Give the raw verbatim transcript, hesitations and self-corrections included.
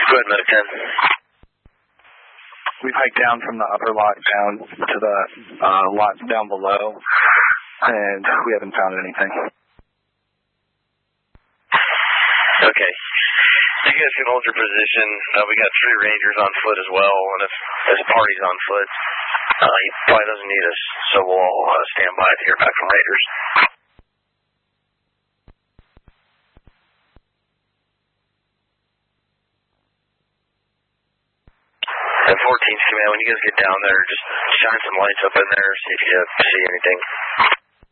Go ahead, Medic ten. We've hiked down from the upper lot down to the uh, lots down below, and we haven't found anything. Okay. You guys can hold your position. Uh, we got three Rangers on foot as well, and if there's a party's on foot, uh, he probably doesn't need us, so we'll all uh, stand by to hear back from Raiders. And fourteenth Command, when you guys get down there, just shine some lights up in there, see if you see anything.